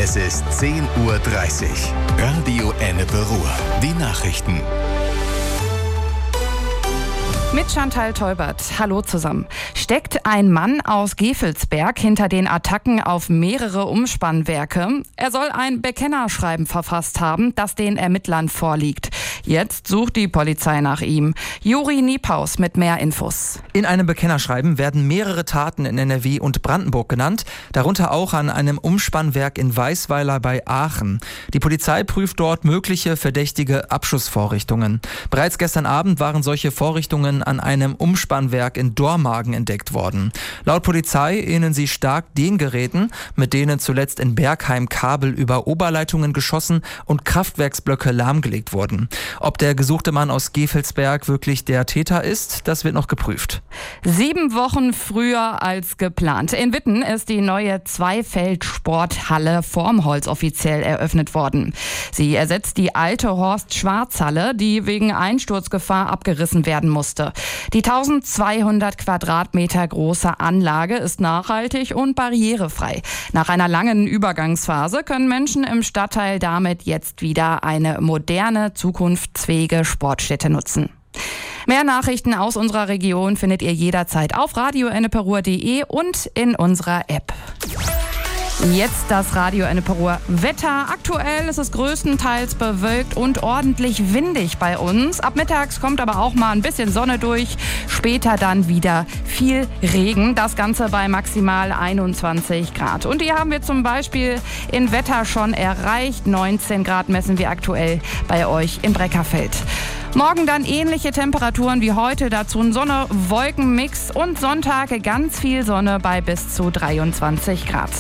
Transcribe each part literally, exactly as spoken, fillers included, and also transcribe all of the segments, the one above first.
Es ist zehn Uhr dreißig. Radio Ennepe Ruhr. Die Nachrichten. Mit Chantal Teubert. Hallo zusammen. Steckt ein Mann aus Gevelsberg hinter den Attacken auf mehrere Umspannwerke? Er soll ein Bekennerschreiben verfasst haben, das den Ermittlern vorliegt. Jetzt sucht die Polizei nach ihm. Juri Niepaus mit mehr Infos. In einem Bekennerschreiben werden mehrere Taten in N R W und Brandenburg genannt, darunter auch an einem Umspannwerk in Weißweiler bei Aachen. Die Polizei prüft dort mögliche verdächtige Abschussvorrichtungen. Bereits gestern Abend waren solche Vorrichtungen an einem Umspannwerk in Dormagen entdeckt worden. Laut Polizei ähneln sie stark den Geräten, mit denen zuletzt in Bergheim Kabel über Oberleitungen geschossen und Kraftwerksblöcke lahmgelegt wurden. Ob der gesuchte Mann aus Gevelsberg wirklich der Täter ist, das wird noch geprüft. Sieben Wochen früher als geplant. In Witten ist die neue Zweifeld-Sporthalle Vormholz offiziell eröffnet worden. Sie ersetzt die alte Horst-Schwarz-Halle, die wegen Einsturzgefahr abgerissen werden musste. Die eintausendzweihundert Quadratmeter große Anlage ist nachhaltig und barrierefrei. Nach einer langen Übergangsphase können Menschen im Stadtteil damit jetzt wieder eine moderne, zukunftsfähige Sportstätte nutzen. Mehr Nachrichten aus unserer Region findet ihr jederzeit auf radio ennepe ruhr punkt de und in unserer App. Jetzt das Radio Ennepe Ruhr Wetter. Aktuell ist es größtenteils bewölkt und ordentlich windig bei uns. Ab mittags kommt aber auch mal ein bisschen Sonne durch. Später dann wieder viel Regen. Das Ganze bei maximal einundzwanzig Grad. Und die haben wir zum Beispiel in Wetter schon erreicht. neunzehn Grad messen wir aktuell bei euch im Breckerfeld. Morgen dann ähnliche Temperaturen wie heute, dazu ein Sonne-Wolken-Mix und Sonntag ganz viel Sonne bei bis zu dreiundzwanzig Grad.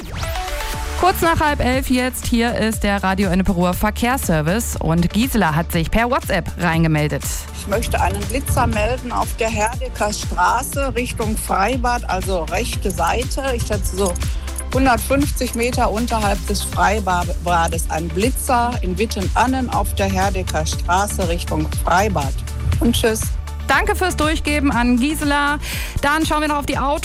Kurz nach halb elf jetzt, hier ist der Radio Ennepe Ruhr Verkehrsservice und Gisela hat sich per WhatsApp reingemeldet. Ich möchte einen Blitzer melden auf der Herdeker Straße Richtung Freibad, also rechte Seite. Ich schätze so hundertfünfzig Meter unterhalb des Freibades. Ein Blitzer in Witten-Annen auf der Herdeker Straße Richtung Freibad. Und tschüss. Danke fürs Durchgeben an Gisela. Dann schauen wir noch auf die Autos.